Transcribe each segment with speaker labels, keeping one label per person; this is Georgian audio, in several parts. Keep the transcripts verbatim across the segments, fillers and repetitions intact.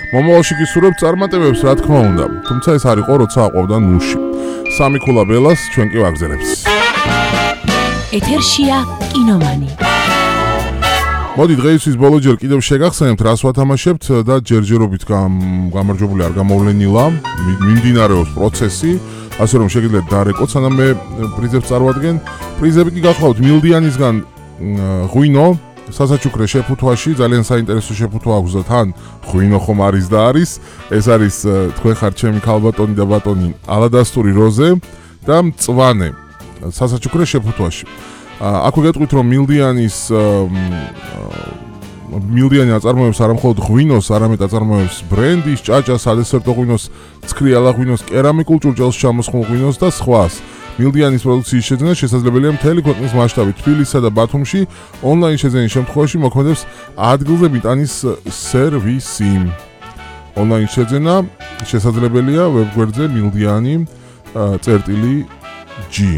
Speaker 1: მომავალში გისურვებთ წარმატებებს, რა თქმა უნდა. თუმცა ეს არ იყო, როცა აყვავდა ნულში. სამი ქულა ბელას ჩვენ კი ვაგზავნებთ.
Speaker 2: ეთერშია კინომანი.
Speaker 1: მოდი დღეისთვის ბოლო ჯერ კიდევ შეგახსენებთ, რას ვათამაშებთ და ჯერჯერობით გამარჯვებული არ გამოვლენილა, მიმდინარეობს პროცესი, ასე რომ შეგიძლიათ დარეკოთ, სანამ მე პრიზებს წარვადგენ. პრიზები კი გახლავთ მილდიანისგან ღვინო, სასაჩუქრე შეფუთვაში, ძალიან საინტერესო შეფუთვა აქვს და თან ღვინო ხომ არის და არის. ეს არის თქვენ ხართ ჩემი ქალბატონი და ბატონი ალადასტური როზე და მწვანე სასაჩუქრე შეფუთვაში. აქვე გეტყვით რომ მილდიანის მილდიანი აწარმოებს არა მხოლოდ ღვინოს, არამედ აწარმოებს ბრენდის, ჭაჭას, სადესერტო ღვინოს, ცქრიალა ღვინოს, კერამიკულ ჭურჭელს ჩამოსხმულ ღვინოს და სხვას. მილდიანის პროდუქციის შეძენა შესაძლებელია მთელი ქვეყნის მასშტაბით, თბილისსა და ბათუმში. ონლაინ შეძენის შემთხვევაში მოქმედებს ადგილზე მიტანის სერვისი. ონლაინ შეძენა შესაძლებელია ვებგვერდზე მილდიანი წერტილი ჯი.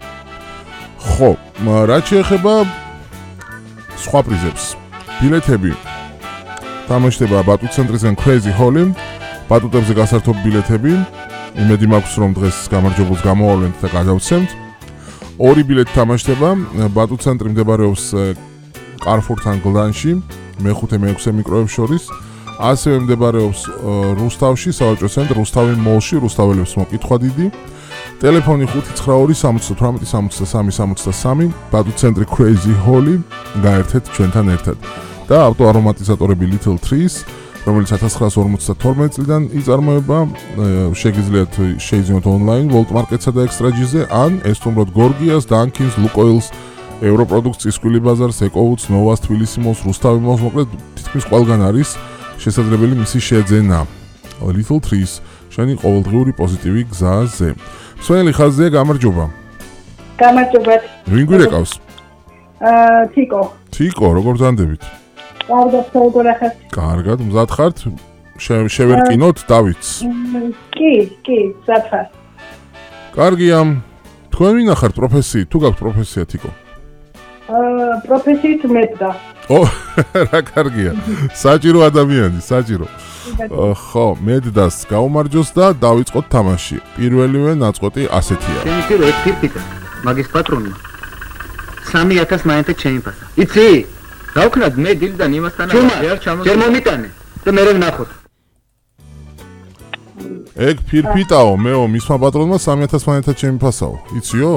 Speaker 1: ხო, რაც შეეხება სხვა პრიზებს. ბილეთები თამაშდება ბატუტცენტრისგან Crazy Holly, ბატუტებზე გასართობ ბილეთები. იმედი მაქვს რომ დღეს გამარჯვებულს გამოავლენთ და გადავცემთ. ორი ბილეთი თამაშდება, ბატუტცენტრი მდებარეობს Carrefour-თან გლდანში, მეხუთე მეექვსე მიკროებს შორის. ასევე მდებარეობს რუსთავში, სავაჭრო ცენტრ რუსთავი მოლში, რუსთაველებს მოკითხვა დიდი. ტელეფონი ხუთი ცხრა ორი სამოცდა თვრამეტი სამოცდა სამი სამოცდა სამი, ბატუტცენტრი Crazy Holly, გაერთეთ ჩვენთან ერთად. და ავტო არომატიზატორები Little Trees, რომელიც ათას ცხრაასი ორმოცდათორმეტი წლიდან იწარმოება, შეგიძლიათ შეიძინოთ ონლაინ ვოლტ-მარკეტსა და ექსტრაჯიზე, ან ესტუმროთ გორგიას, დანკინს, ლუკოილს, ევროპროდუქციის სკვილი ბაზარს, ეკოვუდს, ნოვას, თბილისი მოლს, რუსთავი მოლს, მოკლედ თითქმის ყველგან არის შესაძლებელი მისი შეძენა. Little Trees, შენი ყოველდღიური პოზიტივი გზაზე. მსვენელი ხაზია, გამარჯობა.
Speaker 3: გამარჯობათ.
Speaker 1: ვინ გვირეკავს?
Speaker 3: აა, თიკო.
Speaker 1: თიკო, როგორ ბრძანდებით?
Speaker 3: კარგად, როგორ ახეთ?
Speaker 1: კარგად, მზად ხართ? შევერკინოთ დავითს.
Speaker 3: კი, კი, მზად ხარ.
Speaker 1: კარგია. თქვენ ვინ ახართ პროფესიით? თუ გაქვთ პროფესია თიკო?
Speaker 3: აა, პროფესიით მედგა.
Speaker 1: ო, რა კარგია. საჭირო ადამიანი, საჭირო. ხო, მედგას გაუმარჯოს და დავიწყოთ თამაში. პირველივე ნაწყვეტი ასეთია.
Speaker 4: ჩემი პირო ერთ ფირფიტა, მაგის პატრონმა. სამი ათას მაინც შეიმფასა. იცი? დავქნათ მე დილიდან იმასთან აღარ ჩამოდი. ჯერ მომიტანე და მე ვნახოთ.
Speaker 1: ეგ ფირფიტაო, მეო, მისმა პატრონმა სამი ათას მაინც შეიმფასაო. იციო?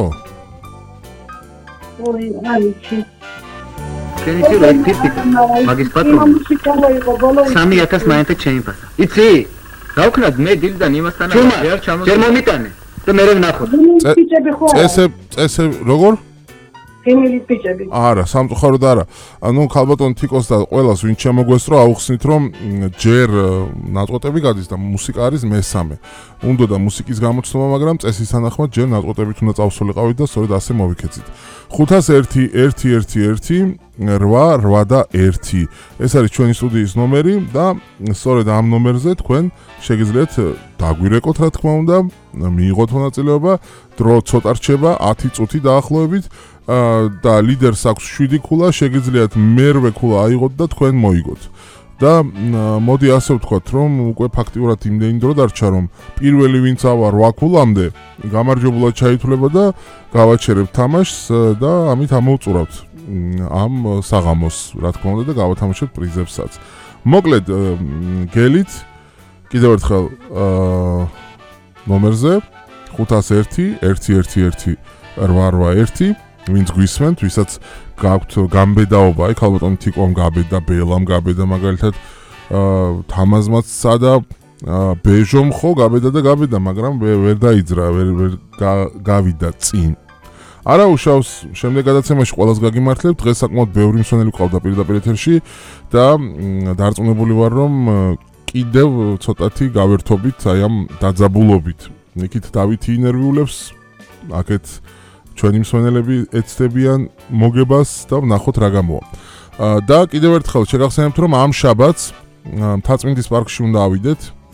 Speaker 3: ორი, აიცი.
Speaker 4: ჩემი პირო ერთ ფირფიტა, მაგის პატრონმა. სამი ათას მაინც შეიმფასა. იცი? დავქნათ მე დილიდან იმასთან აღარ ჩამოდი. ჯერ მომიტანე და მე ვნახოთ.
Speaker 1: წესე, წესე როგორ?
Speaker 3: ფემილის ბიჭები.
Speaker 1: არა, სამწუხაროდ არა. ანუ ქალბატონ თიკოს და ყველას ვინ შემოგვესწრო, აუხსნით რომ ჯერ ნაწყვეტები გადის და მუსიკა არის მესამე. უნდა და მუსიკის გამოცნობა, მაგრამ წესის თანახმად ჯერ ნაწყვეტებით უნდა წავსულიყავით და სწორედ ასე მოვიქეცით. ხუთას ერთი ერთი ერთი ერთი რვა რვა და ერთი. ეს არის ჩვენი სტუდიის ნომერი და სწორედ ამ ნომერზე თქვენ შეგიძლიათ დაგვირეკოთ, რა თქმა უნდა, მიიღოთ მონაწილეობა, დრო ცოტა რჩება, ათი წუთი დაახლოებით. და ლიდერს აქვს შვიდი ქულა, შეგიძლიათ მერვე ქულა აიღოთ და თქვენ მოიგოთ. და მოდი ასე ვთქვათ, რომ უკვე ფაქტიურად იმდენი დრო დარჩა, რომ პირველი ვინც ავა რვა ქულამდე გამარჯვებულად ჩაითვლება და გავაჩერებთ თამაშს და ამით ამოვწურავთ ამ საღამოს, რა თქმა უნდა, და გავათამაშებთ პრიზებსაც. მოკლედ გელით კიდევ ერთხელ ნომერზე ხუთას ერთი ერთი ერთი ერთი რვა რვა ერთი ვინც გვისმენთ, ვისაც გაქვთ გამბედაობა, აი ქალბატონი თიკომ გაბედა, ბელამ გაბედა, მაგალითად თამაზმაც სადა ბეჟომ ხო გაბედა და გაბედა, მაგრამ ვერ დაიძრა, ვერ ვერ გავიდა წინ. არა უშავს, შემდეგ გადაცემაში ყველას გაგიმართლებთ, დღეს საკმაოდ ბევრი მსვენელი ყავდა პირდაპირ ეთერში და დარწმუნებული ვარ, რომ კიდევ ცოტათი გავერთობით აი ამ დაძაბულობით. იქით დავითი ინერვიულებს, აქეთ ჩვენი მსვენელები ეცდებიან მოგებას და ვნახოთ რა გამოვა. და კიდევ ერთხელ შეგახსენებთ, რომ ამ შაბათს მთაწმინდის პარკში უნდა ავიდეთ,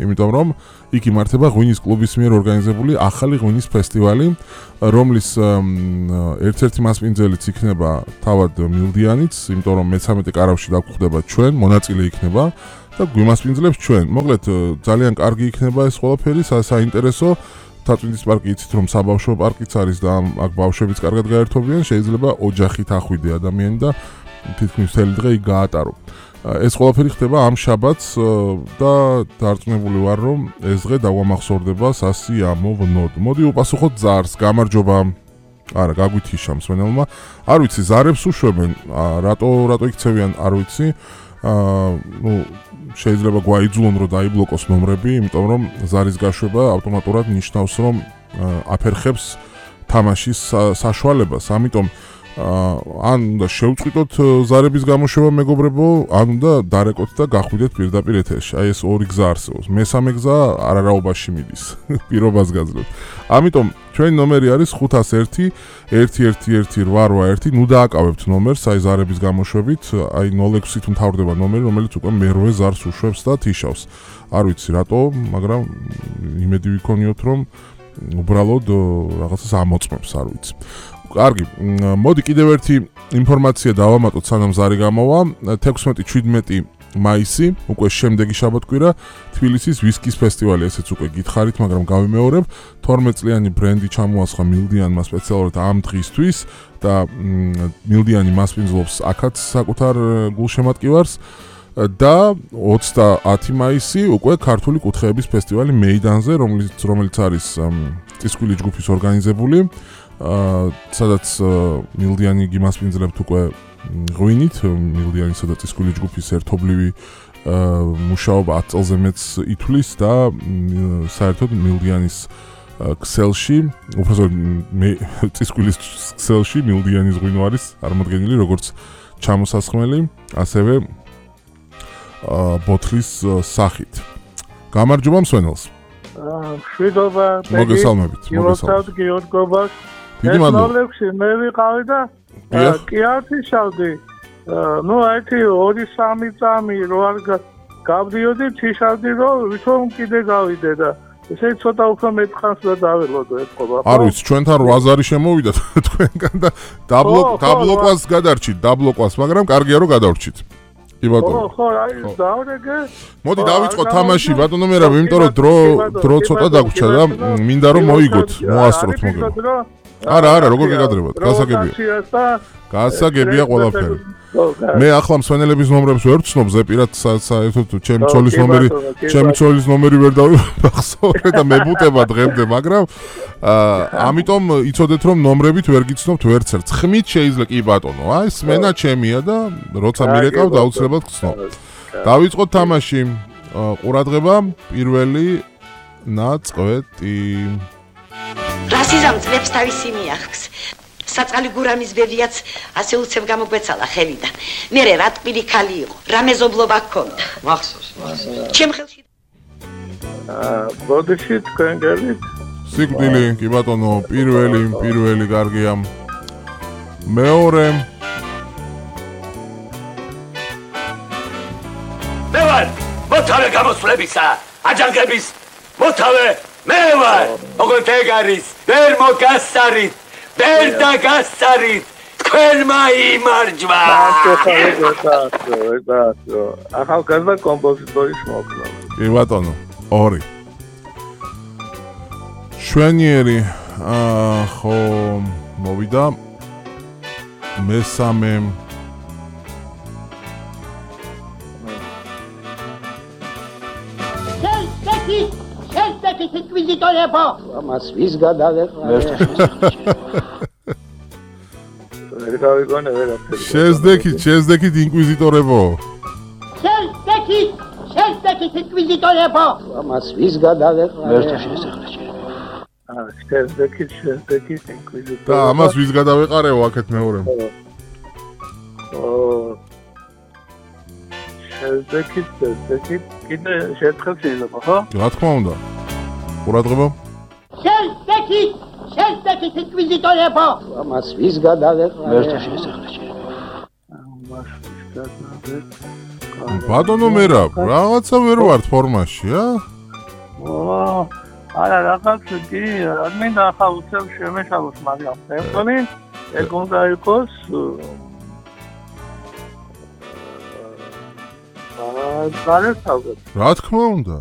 Speaker 1: იმიტომ რომ იქ იმართება ღვინის კლუბის მიერ ორგანიზებული ახალი ღვინის ფესტივალი, რომლის ერთ-ერთი მასპინძელიც იქნება თავად მილდიანიც, იმიტომ რომ მეცამეტე კარავში დაგვხვდება ჩვენ, მონაწილე იქნება და გვიმასპინძლებს ჩვენ. მოკლედ ძალიან კარგი იქნება ეს ყველაფერი, საინტერესო. თათვინდის პარკი იცით რომ საბავშვო პარკიც არის და აქ ბავშვებიც კარგად გაერთობიან, შეიძლება ოჯახით ახვიდე ადამიანი და თითქმის მთელი დღე იქ გაატარო. ეს ყველაფერი ხდება ამ შაბათს და დარწმუნებული ვარ რომ ეს დღე დაგვამახსოვრდება სასიამოვნოდ. მოდი უპასუხოთ ზარს, გამარჯობა. არა, გაგვითიშა მსმენელმა. არ ვიცი, ზარებს უშვებენ, რატო რატო იქცევიან, არ ვიცი. აა, ნუ შეიძლება გვაიძულონ რომ დაიბლოკოს ნომრები, იმიტომ რომ ზარის გაშვება ავტომატურად ნიშნავს რომ აფერხებს თამაშის საშუალებას. ამიტომ ან უნდა შევწყვიტოთ ზარების გამოშვება მეგობრებო, ან უნდა დარეკოთ და გახვიდეთ პირდაპირ ეთერში. აი ეს ორი გზა არსებობს. მესამე გზა არარაობაში მიდის. პირობას გაძლევთ. ამიტომ ჩვენი ნომერი არის ხუთას ერთი ერთი ერთი ერთი რვა ერთი. ნუ დააკავებთ ნომერს, აი ზარების გამოშვებით, აი ნულ ექვსი თუ მთავრდება ნომერი, რომელიც უკვე მერვე ზარს უშვებს და თიშავს. არ ვიცი რატო, მაგრამ იმედი ვიქონიოთ რომ უბრალოდ რაღაცას ამოწმებს, არ ვიცი. კარგი, მოდი კიდევ ერთი ინფორმაცია დავამატოთ სანამ ზარი გამოვა. თექვსმეტი შვიდმეტი მაისი, უკვე შემდეგი შაბათ-კვირა, თბილისის ვისკის ფესტივალი, ესეც უკვე გითხარით, მაგრამ გავიმეორებ. თორმეტ წლიანი ბრენდი ჩამოასხა მილდიანმა სპეციალურად ამ დღისთვის და მილდიანი მასპინძლობს აქაც საკუთარ გულშემატკივარს. და ოცდაათი მაისი უკვე ქართული კუთხეების ფესტივალი მეიდანზე, რომელიც რომელიც არის წისქვილი ჯგუფის ორგანიზებული. სადაც მილდიანი გიმასპინძლებთ უკვე ღვინით, მილდიანისა და წისქვილი ჯგუფის ერთობლივი მუშაობა ათ წელზე მეც ითვლის და საერთოდ მილდიანის ქსელში, უბრალოდ წისქვილის ქსელში მილდიანის ღვინო არის წარმოდგენილი როგორც ჩამოსასხმელი, ასევე ბოთლის სახით. გამარჯობა მსვენელს.
Speaker 2: მშვიდობა,
Speaker 1: მოგესალმებით,
Speaker 2: მოგესალმებით, გიორგობას.
Speaker 1: დიდი მადლობა.
Speaker 2: მე ვიყავი და კი არ თიშავდი. ნუ ერთი ორი სამი წამი რო არ გავდიოდი, თიშავდი რომ ვითომ კიდე გავიდე და ესე ცოტა უფრო მეტხანს და დაველოდო ეთყობა.
Speaker 1: არ ვიცი, ჩვენთან რვაზარი შემოვიდა თქვენგან და დაბლოკ დაბლოკვას გადარჩით, დაბლოკვას, მაგრამ კარგია რომ გადავრჩით. კი ბატონო.
Speaker 2: ხო, ხო, აი დავრეგე.
Speaker 1: მოდი დავიწყოთ თამაში, ბატონო მერაბ, იმიტომ რომ დრო დრო ცოტა დაგვრჩა და მინდა რომ მოიგოთ, მოასწროთ მოგება. არა, არა, როგორ გეკადრებათ? გასაგებია. გასაგებია ყველაფერი. მე ახლა მსვენელების ნომრებს ვერ ვცნობ, ზეპირად საერთოდ ჩემი ცოლის ნომერი, ჩემი ცოლის ნომერი ვერ დავახსოვრე და მებუტება დღემდე, მაგრამ ამიტომ იცოდეთ რომ ნომრებით ვერ გიცნობთ ვერც ერთ. ხმით შეიძლება კი ბატონო, აი სმენა ჩემია და როცა მირეკავ დაუცლებად გცნობ. დავიწყოთ თამაში. ყურადღება, პირველი ნაწყვეტი.
Speaker 5: რასიზამ წლებს თავისი მიახს. საწყალი გურამის ბებიაც ასე უცებ გამოგვეცალა ხელიდან. მერე რა ტყილი ქალი იყო, რა მეზობლობა ჰქონდა.
Speaker 4: მახსოვს, მახსოვს.
Speaker 5: ჩემ ხელში
Speaker 2: აა, ბოდიში თქვენ გელით?
Speaker 1: სიკვდილი, კი ბატონო, პირველი, პირველი კარგია. მეორე.
Speaker 6: მე ვარ მოთავე გამოსვლებისა, აჯანყების მოთავე მე ვარ. ოღონდ ეგ არის, ვერ მოგასარით. ვერ დაგასარით, თქვენმა იმარჯვა!
Speaker 2: ახალგაზრდა კომპოზიტორის მოკვლა.
Speaker 1: კი ბატონო, ორი. შვენიერი, ხო, მოვიდა. მესამე.
Speaker 7: შენსტეკი, შენსტეკი ინკვიზიტორებო!
Speaker 4: ამას ვის გადავეყარე?
Speaker 2: ვერ გავიგონე ვერაფერი.
Speaker 1: შენსტეკი, შენსტეკი ინკვიზიტორებო!
Speaker 7: შენსტეკი, შენსტეკი ინკვიზიტორებო!
Speaker 4: ამას ვის გადავეყარე? ერთ შესახებ.
Speaker 2: აა, შენსტეკი, შენსტეკი ინკვიზიტორებო.
Speaker 1: და ამას ვის გადავეყარეო აქეთ მეორემ?
Speaker 2: ო შენსტეკი, შენსტეკი კიდე შეთხელ შეიძლება, ხო?
Speaker 1: რა თქმა უნდა. ყურადღება.
Speaker 7: შენსტეკი, შენსტეკი ინკვიზიტორებო!
Speaker 4: ამას ვის გადავეყარე? ერთ შესახებ.
Speaker 2: ამას ვის გადავეყარე?
Speaker 1: ბატონო მერაბ, რაღაცა ვერ ვართ ფორმაში, ა?
Speaker 2: ო არა რაღაც კი არ მინდა ახალ უცებ შემეშალოს მაგრამ ტელეფონი ეგ უნდა იყოს აა გარეთ თავზე
Speaker 1: რა თქმა უნდა